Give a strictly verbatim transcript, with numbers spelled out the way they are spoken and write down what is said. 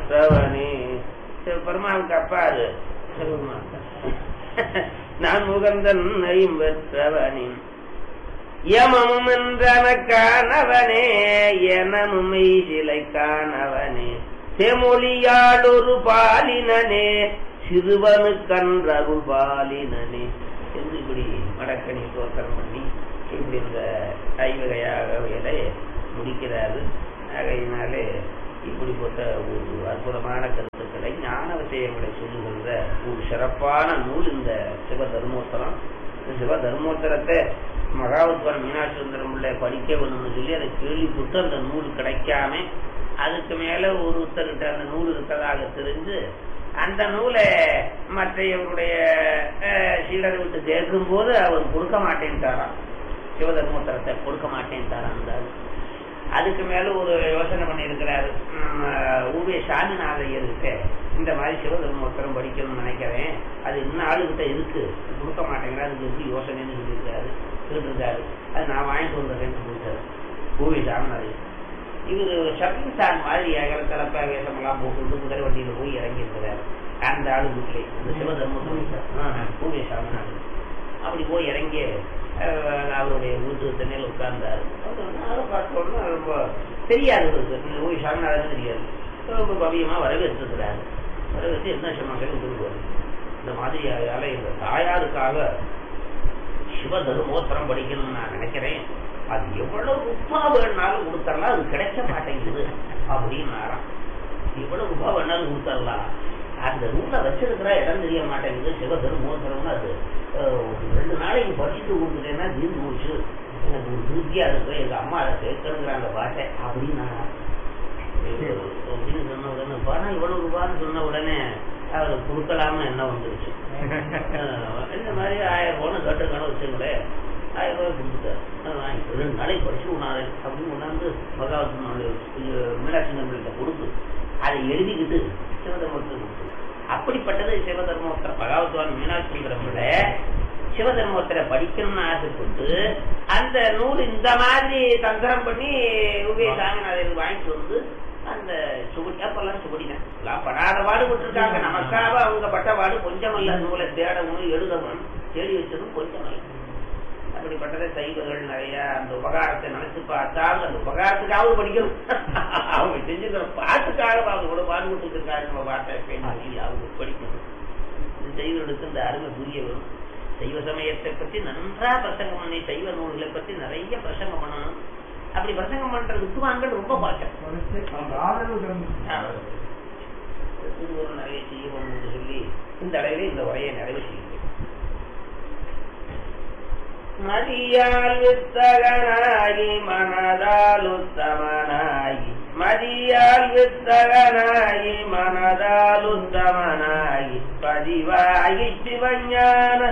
பெற்றவனே. பெருமாளுக்கு அப்பா அது நான் முகந்தன் ஐம்பெற்றவனே யமமும் என்றனக்கானவனே எனமுமை சிலை காணவனே செமொழியாடொரு பாலினனே சிறுவனு கன்றருள் பாலினனே என்று இப்படி மடக்கணி தோற்றம் பண்ணி இப்படி இந்த ஐவகையாகவைகளை முடிக்கிறாரு. ஆகையினாலே இப்படிப்பட்ட ஒரு அற்புதமான கருத்துக்களை ஞான விஷயங்களை சொல்லுகின்ற ஒரு சிறப்பான நூல் இந்த சிவ தர்மோத்தரம். இந்த சிவ தர்மோத்தரத்தை மகாவத்வான் மீனாட்சி சுந்தரம் பிள்ளை படிக்க வேணும்னு சொல்லி அதை கேள்விப்பட்டு அந்த நூல் கிடைக்காம அதுக்கு மேல ஒருத்தர்கிட்ட அந்த நூல் இருக்கிறதாக தெரிஞ்சு அந்த நூலை மற்றையவருடைய சீடரை விட்டு கேட்கும் போது அவர் கொடுக்க மாட்டேன்ட்டாராம். சிவதர்மோத்தரத்தை கொடுக்க மாட்டேன்ட்டாராம். அதுக்கு மேல ஒரு யோசனை பண்ணி இருக்கிறாரு. ஊவே சாமிநாதையர்கிட்ட இந்த மாதிரி சிவதர்மோத்தரம் படிக்கணும்னு நினைக்கிறேன், அது இன்னும் ஆளுகிட்ட இருக்கு, கொடுக்க மாட்டேங்கிறா, அதுக்கு எப்படி யோசனைன்னு சொல்லியிருக்காரு கேட்டிருக்காரு. அது நான் வாங்கிட்டு வந்துடுறேன்னு சொல்லியிருக்காரு ஊவே சாமிநாதையர். இவரு ஷப்பிங் ஸ்டார் மாதிரி ஏகரத்தலப்ப வேஷமெல்லாம் போட்டு குதிரை வண்டியில போய் இறங்கி இருக்கிறாரு. அந்த ஆளு வீட்டிலே அந்த சிவதர்மோத்தரம் ஊவே சாமிநாதையர் அப்படி போய் இறங்கி அவருடைய வீட்டு தண்ணியில் உட்கார்ந்தாரு. அதை பார்த்தோன்னா ரொம்ப தெரியாது, ஓய் சாமிநாதன் தெரியாது, ரொம்ப பவியமா வரவேற்றிருக்கிறாரு. வரவேற்று என்ன சமாசம் சொல்லுவாரு. இந்த மாதிரியால இந்த தாயாருக்காக சிவதர்மோத்தரம் படிக்கணும்னு நான் நினைக்கிறேன், அது எவ்வளவு ரூபா வேணாலும் கொடுத்தரலாம், அது கிடைக்க மாட்டேங்குது அப்படின்னாராம். எவ்வளவு ரூபா வேணாலும் கொடுத்தரலாம், அந்த ரூபா வச்சிருக்கிற இடம் தெரிய மாட்டேங்குது. சிவதர்மோத்தரம்னு அது ரெண்டு நாளைக்கு படிச்சுட்டு கொடுத்துட்டேன்னா தீர்ந்து போச்சு, எனக்கு ஒரு திருப்தியா இருக்கு, எங்க அம்மா அதை கேட்கணுங்கிற அந்த பாட்டை அப்படின்னு அப்படின்னு சொன்ன உடனே பணம் இவ்வளவு ரூபான்னு சொன்ன உடனே அவருக்கு கொடுக்கலாம்னு என்ன வந்துருச்சு. இந்த மாதிரி ஆயிரம் ரூபான்னு கேட்டுருக்கான வச்சுங்களேன், ஆயிரம் ரூபாய் கொடுத்துட்டாரு. வாங்கி ரெண்டு நாளைக்கு படிச்சு உணாரு அப்படின்னு கொண்டாந்து மகாவத்வான் மீனாட்சி நம்பிகிட்ட கொடுத்து அதை எழுதிக்கிட்டு சிவதர்மோத்தரம் கொடுத்து. அப்படிப்பட்டது சிவதர்மோத்தரம். பகவத்வான் மீனாட்சி விட சிவதர்மோத்தரை படிக்கணும்னு ஆசைப்பட்டு அந்த நூல் இந்த மாதிரி தந்திரம் பண்ணி உபய சாமிநாதன் வாங்கிட்டு வந்து அந்த சுகுடி அப்பெல்லாம் சுகுடிதான் எல்லாம் படாத பாடுபட்டு இருக்காங்க. நமக்காக அவங்க பட்ட பாடு கொஞ்சம் அல்ல, நூலை தேடவும் எழுதவும் தேடி வச்சதும் கொஞ்சம் அல்ல. அப்படிப்பட்டதை சைவர்கள் நிறைய அந்த உபகாரத்தை நினைச்சு பார்த்தால் அந்த உபகாரத்துக்காக படிக்கணும். அவங்க செஞ்சுக்கிற பாட்டுக்காக அவங்க கூட பாடுபட்டு இருக்காங்க. நம்ம பாட்டை அவங்க படிக்கணும். சைவர்களுக்கு இந்த அருமை புரிய வரும். சைவ சமயத்தை பற்றி நன்றா பிரசங்கம் பண்ணி சைவ நூல்களை பற்றி நிறைய பிரசங்கம் பண்ணணும். அப்படி பிரசங்கம் பண்ற வித்துவான்கள் ரொம்ப பாட்டம் திருவரும் நிறைய செய்யணும்னு சொல்லி இந்த அளவிலே இந்த உரையை நிறைவு செய்யும். மதியால் வித்தகனாகி மனதால் உத்தமனாகி மதியால் வித்தகனாகி மனதால் உத்தமனாகி பதிவாகி சிவஞான